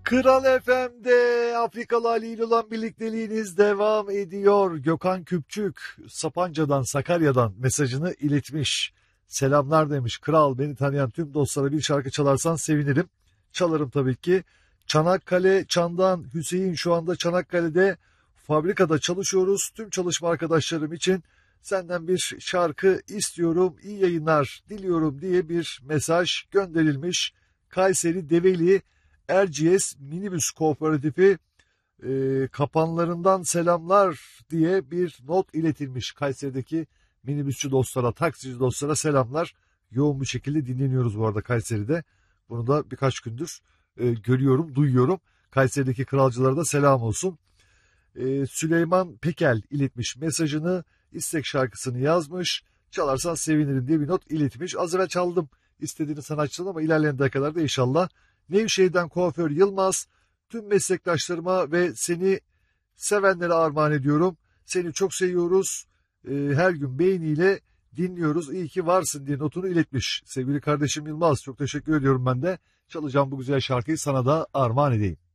Kral FM'de Afrikalı Ali ile olan birlikteliğiniz devam ediyor. Gökhan Küpçük Sapanca'dan, Sakarya'dan mesajını iletmiş. Selamlar demiş. Kral, beni tanıyan tüm dostlara bir şarkı çalarsan sevinirim. Çalarım tabii ki. Çanakkale Çan'dan Hüseyin, şu anda Çanakkale'de fabrikada çalışıyoruz. Tüm çalışma arkadaşlarım için senden bir şarkı istiyorum, iyi yayınlar diliyorum diye bir mesaj gönderilmiş. Kayseri Develi Erciyes Minibüs Kooperatifi kapanlarından selamlar diye bir not iletilmiş. Kayseri'deki minibüsçü dostlara, taksici dostlara selamlar. Yoğun bir şekilde dinleniyoruz bu arada Kayseri'de. Bunu da birkaç gündür görüyorum, duyuyorum. Kayseri'deki kralcılara da selam olsun. Süleyman Pekel iletmiş mesajını, istek şarkısını yazmış. Çalarsan sevinirim diye bir not iletmiş. Az evvel çaldım istediğini sanatçıdan ama ilerleyen dakikalarda inşallah. Nevşehir'den kuaför Yılmaz, tüm meslektaşlarıma ve seni sevenlere armağan ediyorum. Seni çok seviyoruz. Her gün beğeniyle dinliyoruz. İyi ki varsın diye notunu iletmiş. Sevgili kardeşim Yılmaz, çok teşekkür ediyorum ben de. Çalacağım bu güzel şarkıyı sana da armağan edeyim.